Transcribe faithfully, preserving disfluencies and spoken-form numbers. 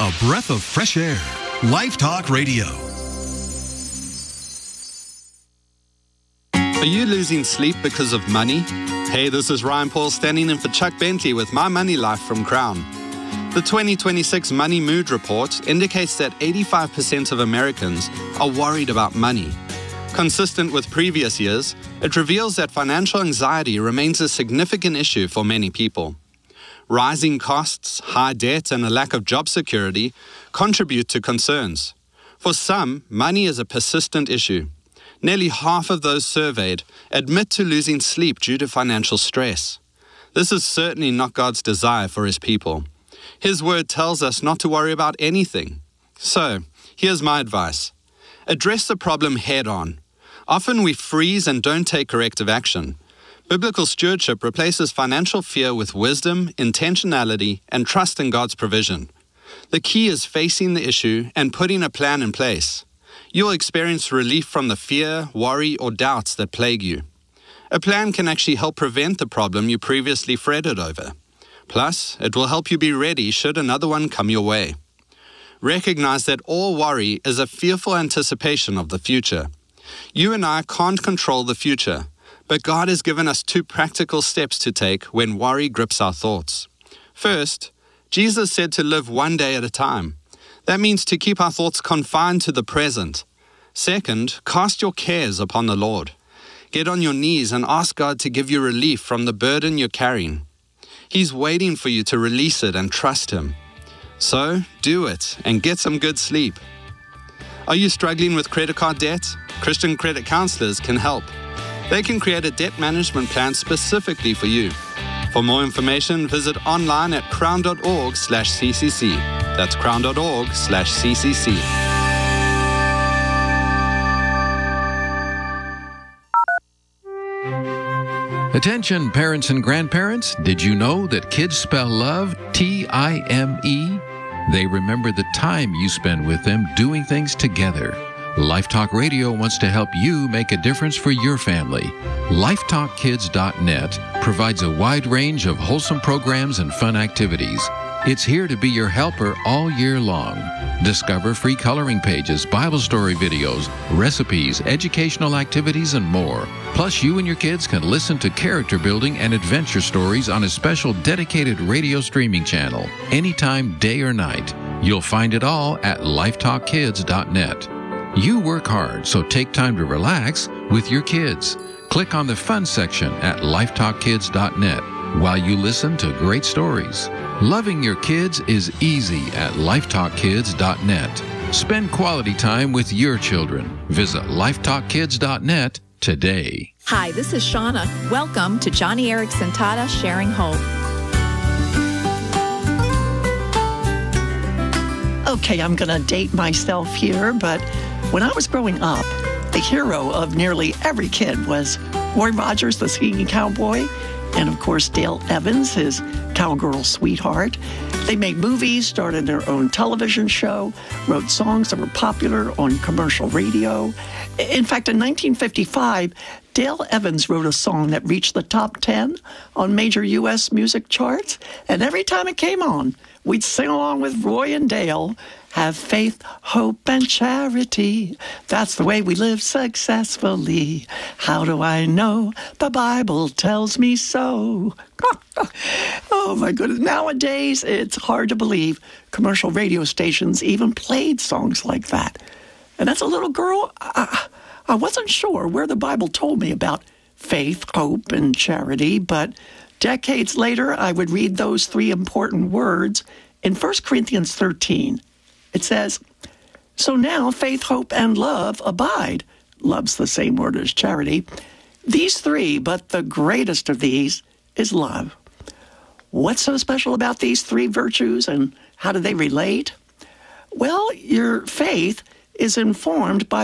A breath of fresh air. Life Talk Radio. Are you losing sleep because of money? Hey, this is Ryan Paul standing in for Chuck Bentley with My Money Life from Crown. The twenty twenty-six Money Mood Report indicates that eighty-five percent of Americans are worried about money. Consistent with previous years, it reveals that financial anxiety remains a significant issue for many people. Rising costs, high debt, and a lack of job security contribute to concerns. For some, money is a persistent issue. Nearly half of those surveyed admit to losing sleep due to financial stress. This is certainly not God's desire for His people. His word tells us not to worry about anything. So, here's my advice. Address the problem head on. Often we freeze and don't take corrective action. Biblical stewardship replaces financial fear with wisdom, intentionality, and trust in God's provision. The key is facing the issue and putting a plan in place. You'll experience relief from the fear, worry, or doubts that plague you. A plan can actually help prevent the problem you previously fretted over. Plus, it will help you be ready should another one come your way. Recognize that all worry is a fearful anticipation of the future. You and I can't control the future, but God has given us two practical steps to take when worry grips our thoughts. First, Jesus said to live one day at a time. That means to keep our thoughts confined to the present. Second, cast your cares upon the Lord. Get on your knees and ask God to give you relief from the burden you're carrying. He's waiting for you to release it and trust Him. So, do it and get some good sleep. Are you struggling with credit card debt? Christian credit counselors can help. They can create a debt management plan specifically for you. For more information, visit online at crown.org slash ccc. That's crown.org slash ccc. Attention parents and grandparents, did you know that kids spell love T I M E? They remember the time you spend with them doing things together. Life Talk Radio wants to help you make a difference for your family. life talk kids dot net provides a wide range of wholesome programs and fun activities. It's here to be your helper all year long. Discover free coloring pages, Bible story videos, recipes, educational activities, and more. Plus, you and your kids can listen to character building and adventure stories on a special dedicated radio streaming channel, anytime, day or night. You'll find it all at life talk kids dot net. You work hard, so take time to relax with your kids. Click on the fun section at life talk kids dot net while you listen to great stories. Loving your kids is easy at life talk kids dot net. Spend quality time with your children. Visit life talk kids dot net today. Hi, this is Shauna. Welcome to Johnny Erickson Tata Sharing Hope. Okay, I'm going to date myself here, but when I was growing up, the hero of nearly every kid was Roy Rogers, the singing cowboy, and of course Dale Evans, his cowgirl sweetheart. They made movies, started their own television show, wrote songs that were popular on commercial radio. In fact, in nineteen fifty-five, Dale Evans wrote a song that reached the top ten on major U S music charts, and every time it came on, we'd sing along with Roy and Dale. Have faith, hope, and charity. That's the way we live successfully. How do I know? The Bible tells me so. Oh, my goodness. Nowadays, it's hard to believe commercial radio stations even played songs like that. And as a little girl, I, I wasn't sure where the Bible told me about faith, hope, and charity, but decades later, I would read those three important words in First Corinthians thirteen. It says, so now faith, hope, and love abide. Love's the same word as charity. These three, but the greatest of these is love. What's so special about these three virtues and how do they relate? Well, your faith is informed by